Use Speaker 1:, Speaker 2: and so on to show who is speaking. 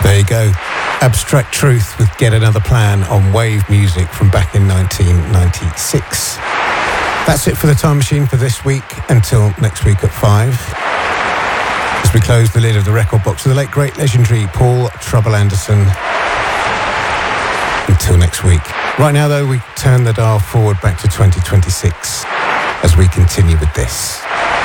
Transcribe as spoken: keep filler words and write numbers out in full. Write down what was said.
Speaker 1: There you go. Abstract Truth with Get Another Plan on Wave Music from back in nineteen ninety-six. That's it for the Time Machine for this week. Until next week at five. As we close the lid of the record box with the late, great, legendary Paul Trouble Anderson. Until next week. Right now, though, we turn the dial forward back to twenty twenty-six as we continue with this.